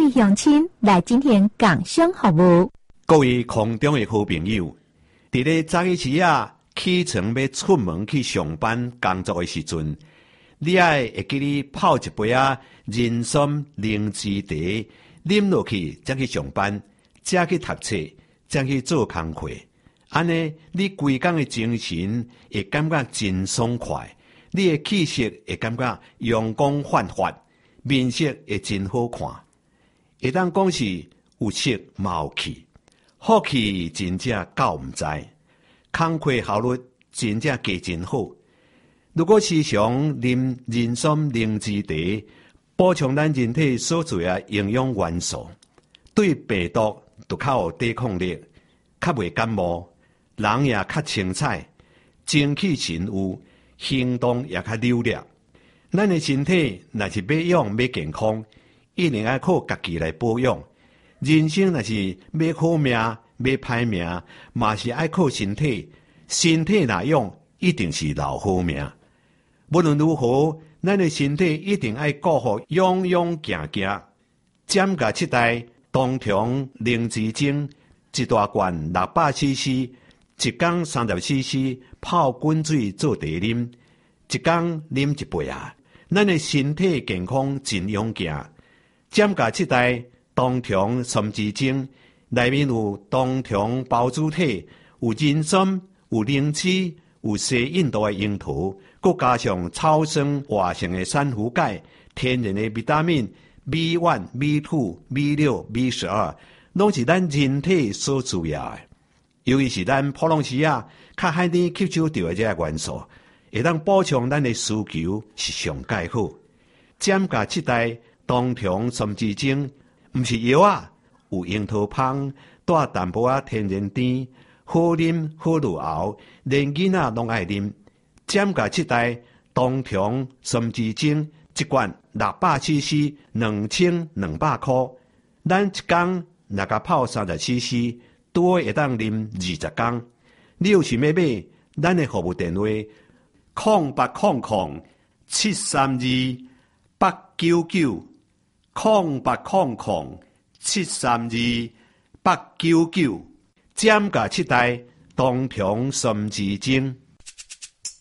位乡亲来今天共享服务。 各位空中的好朋友，伫咧早起起床要出门去上班工作的时阵，你会记得泡一杯人参灵芝茶，啉落去才去上班，才去读册，才去做工课。安尼，你规工的精神会感觉真爽快，你的气色会感觉阳光焕发，面色会真好看。会当讲是有色有气，好气真正够唔知，工课效率真正加真好。如果时常啉人参灵芝茶，补充咱人体所需的营养元素，对病毒就较有抵抗力，较袂感冒，人也较清彩，精气神有，行动也较溜达。咱的身体若是要养要健康，一定要靠家己来保养。人生若是要好命要歹命，嘛是爱靠身体。身体若用，一定是留好命。无论如何，咱的身体一定爱顾好，样样行行。减价7袋冬虫灵芝精，一大罐600cc， 一天30cc， 泡滚水做茶啉，一天啉一杯咱的身体健康真勇健。减价7袋冬虫参枝精，内面有冬虫孢子体，有人参，有灵芝，有西印度的樱桃，佮加上草酸活性的珊瑚钙，天然的维他命 B1、B2、B6、B12， 拢是咱人体所需要的。由于是咱普通时较海甜吸收到的这些元素，会当补充咱的需求是上介好。减价7袋冬虫参枝精，毋是药有樱桃香，带淡薄天然甜，好啉好入喉，连囡仔拢爱啉。减价7袋冬虫参枝精，一罐600cc， 2200块。咱一天若甲泡30cc， 多会当啉20天。你有想要买，咱的服务电话0800-732-899，0800-732-899，减价7袋冬虫参枝精。